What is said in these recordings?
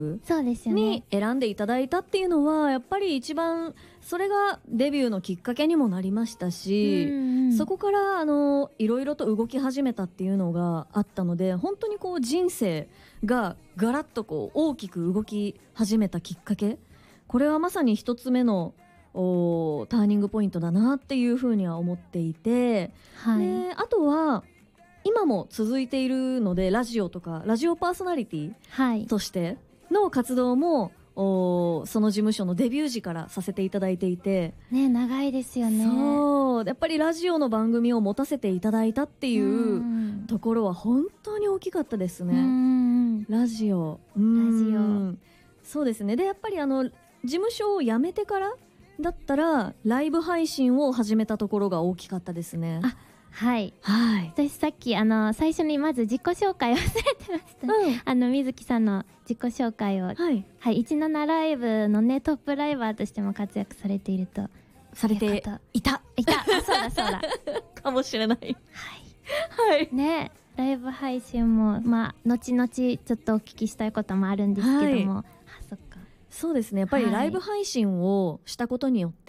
そうですよねに選んでいただいたっていうのはやっぱり一番それがデビューのきっかけにもなりましたし、そこからいろいろと動き始めたっていうのがあったので、本当にこう人生がガラッとこう大きく動き始めたきっかけ、これはまさに一つ目のターニングポイントだなっていうふうには思っていて、 はい、 であとは今も続いているので、ラジオとかラジオパーソナリティとしての活動もその事務所のデビュー時からさせていただいていて、 ね、長いですよね。 そうやっぱりラジオの番組を持たせていただいたっていうところは本当に大きかったですね。ラジオそうですね。でやっぱり事務所を辞めてからだったらライブ配信を始めたところが大きかったですね。 あ、はい、 はい、 私さっき最初にまず自己紹介を忘れてました、水木さんの自己紹介を、はい、17ライブのねトップライバーとしても活躍されているとされていたそうだかもしれない。 はい、ね、ライブ配信も後々ちょっとお聞きしたいこともあるんですけども、そっか、 そうですね。やっぱりライブ配信をしたことによって、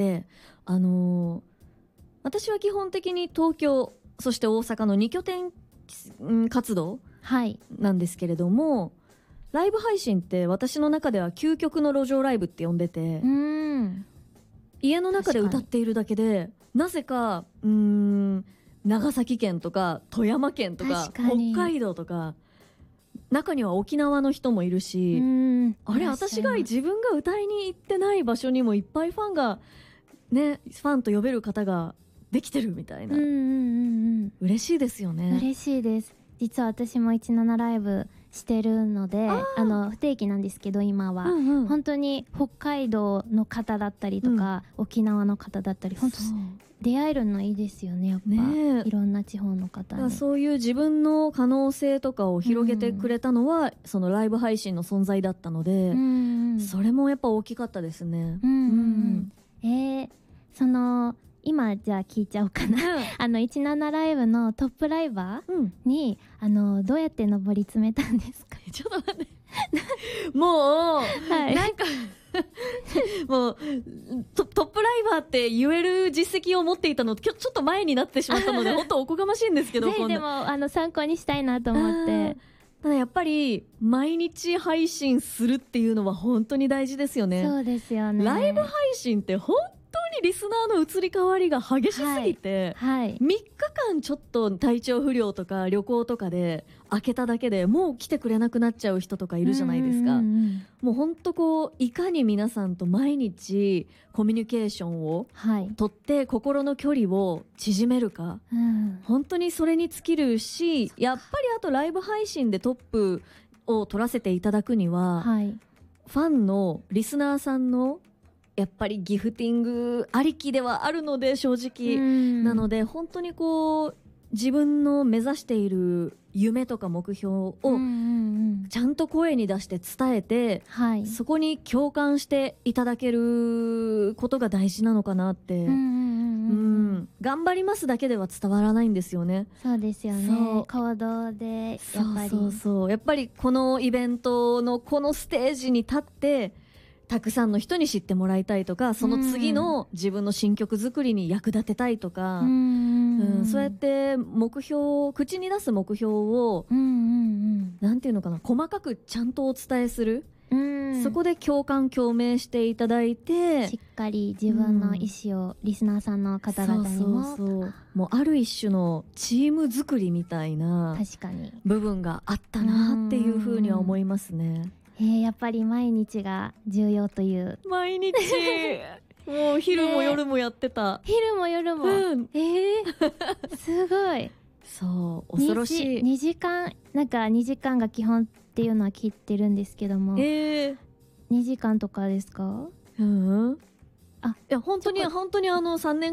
私は基本的に東京そして大阪の2拠点活動なんですけれども、ライブ配信って私の中では究極の路上ライブって呼んでて、家の中で歌っているだけでなぜか長崎県とか富山県とか北海道とか中には沖縄の人もいるし、あれ私が自分が歌いに行ってない場所にもいっぱいファンがね、ファンと呼べる方ができてるみたいな、嬉しいですよね。 嬉しいです。実は私も17ライブしてるので、不定期なんですけど今は、本当に北海道の方だったりとか、沖縄の方だったり、本当出会えるのいいですよね、やっぱ、いろんな地方の方に。 そういう自分の可能性とかを広げてくれたのは、そのライブ配信の存在だったので、それもやっぱ大きかったですね。 その今じゃあ聞いちゃおうかな17ライブのトップライバーに、どうやって上り詰めたんですか？ ちょっと待ってもう、なんかもうトップライバーって言える実績を持っていたのちょっと前になってしまったので本当おこがましいんですけどぜひでも参考にしたいなと思って。 ただやっぱり毎日配信するっていうのは本当に大事ですよね。 そうですよね。 ライブ配信って本当にリスナーの移り変わりが激しすぎて、3日間ちょっと体調不良とか旅行とかで開けただけでもう来てくれなくなっちゃう人とかいるじゃないですか。もう本当こういかに皆さんと毎日コミュニケーションをとって心の距離を縮めるか、本当にそれに尽きるし、やっぱりあとライブ配信でトップを取らせていただくには、ファンのリスナーさんのやっぱりギフティングありきではあるので、正直なので本当にこう自分の目指している夢とか目標をちゃんと声に出して伝えて、そこに共感していただけることが大事なのかなって。頑張りますだけでは伝わらないんですよね。 そうですよね。行動でやっぱりやっぱりこのイベントのこのステージに立ってたくさんの人に知ってもらいたいとか、その次の自分の新曲作りに役立てたいとか、そうやって口に出す目標をなんていうのかな、細かくちゃんとお伝えする、そこで共感共鳴していただいて、 しっかり自分の意思をリスナーさんの方々にも、 もうある一種のチーム作りみたいな部分があったなっていうふうには思いますね。 やっぱり毎日が重要という。 毎日もう昼も夜もやってた。 昼も夜も、すごい。 そう恐ろしい。 2時間なんか2時間が基本っていうのは聞いてるんですけども、2時間とかですか？ いや本当に3年